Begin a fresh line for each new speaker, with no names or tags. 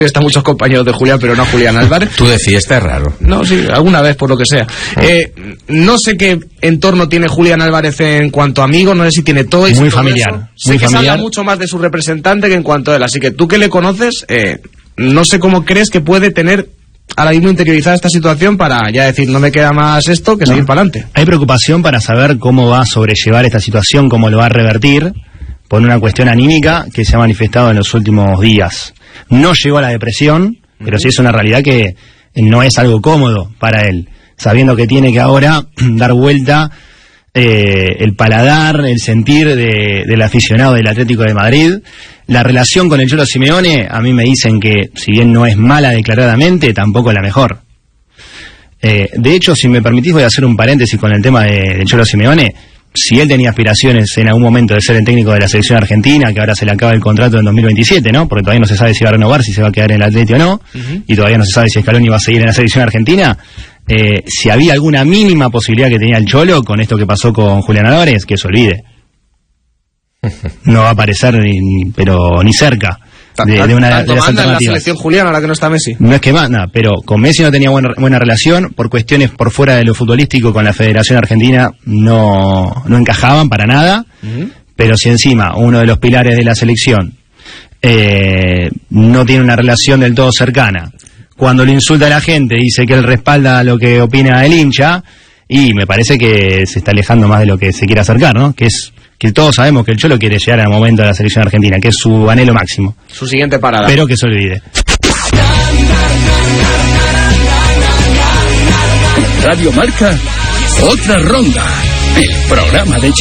Están muchos compañeros de Julián, pero no Julián Álvarez.
Tú de fiesta es raro.
No, sí, alguna vez, por lo que sea. No sé qué entorno tiene Julián Álvarez en cuanto a amigos, no sé si tiene todo.
Muy familiar.
Sé que se habla mucho más de su representante que en cuanto a él. Así que tú que le conoces, no sé cómo crees que puede tener ahora mismo interiorizada esta situación para ya decir, no me queda más esto que seguir para adelante.
Hay preocupación para saber cómo va a sobrellevar esta situación, cómo lo va a revertir, por una cuestión anímica que se ha manifestado en los últimos días. No llegó a la depresión, pero sí es una realidad que no es algo cómodo para él, sabiendo que tiene que ahora dar vuelta el paladar, el sentir del aficionado del Atlético de Madrid. La relación con el Cholo Simeone, a mí me dicen que, si bien no es mala declaradamente, tampoco es la mejor. De hecho, si me permitís, voy a hacer un paréntesis con el tema del Cholo Simeone. Si él tenía aspiraciones en algún momento de ser el técnico de la selección argentina, que ahora se le acaba el contrato en 2027, ¿no? Porque todavía no se sabe si va a renovar, si se va a quedar en el Atleti o no, y todavía no se sabe si Scaloni va a seguir en la selección argentina. Si había alguna mínima posibilidad que tenía el Cholo con esto que pasó con Julián Álvarez, que se olvide. No va a aparecer ni cerca de una de las alternativas.
En la selección Julián, ahora que no está Messi.
No es que manda, pero con Messi no tenía buena relación, por cuestiones por fuera de lo futbolístico con la Federación Argentina no encajaban para nada, pero si encima uno de los pilares de la selección no tiene una relación del todo cercana, cuando lo insulta a la gente dice que él respalda lo que opina el hincha, y me parece que se está alejando más de lo que se quiere acercar, ¿no? Que todos sabemos que el Cholo quiere llegar al momento de la selección argentina, que es su anhelo máximo.
Su siguiente parada.
Pero que se olvide.
Radio Marca, otra ronda. El programa de